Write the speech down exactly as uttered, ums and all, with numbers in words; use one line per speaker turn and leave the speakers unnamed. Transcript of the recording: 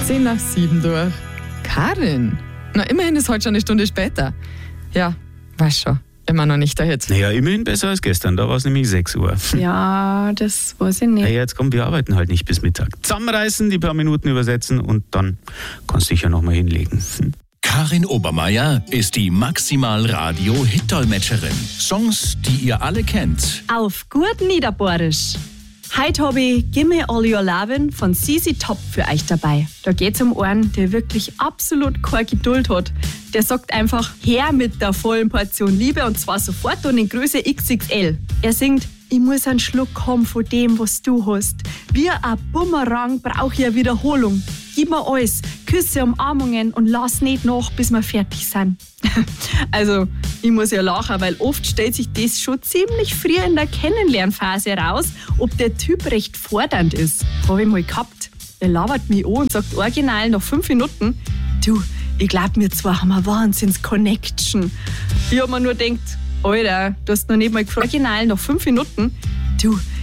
Zehn nach sieben durch. Karin? Na, immerhin ist heute schon eine Stunde später. Ja, weiß schon. Immer noch nicht der Hit.
Naja, immerhin besser als gestern. Da war es nämlich sechs Uhr.
Ja, das weiß ich nicht.
Naja, jetzt komm, wir arbeiten halt nicht bis Mittag. Zusammenreißen, die paar Minuten übersetzen und dann kannst du dich ja nochmal hinlegen. Hm?
Karin Obermeier ist die Maximal-Radio-Hit-Dolmetscherin. Songs, die ihr alle kennt.
Auf gut Niederbohrisch. Heute habe ich Gimme All Your Lovin' von C C Top für euch dabei. Da geht's um einen, der wirklich absolut keine Geduld hat. Der sagt einfach, her mit der vollen Portion Liebe und zwar sofort und in Größe X X L. Er singt, ich muss einen Schluck haben von dem, was du hast. Wie ein Bumerang brauche ich eine Wiederholung. Gib mir alles, Küsse, Umarmungen und lass nicht nach, bis wir fertig sind. Also, ich muss ja lachen, weil oft stellt sich das schon ziemlich früh in der Kennenlernphase raus, ob der Typ recht fordernd ist. Habe ich mal gehabt. Er labert mich an und sagt original nach fünf Minuten, du, ich glaub, wir zwei haben eine Wahnsinns-Connection. Ich hab mir nur gedacht, Alter, du hast noch nicht mal gefragt. Original nach fünf Minuten, du,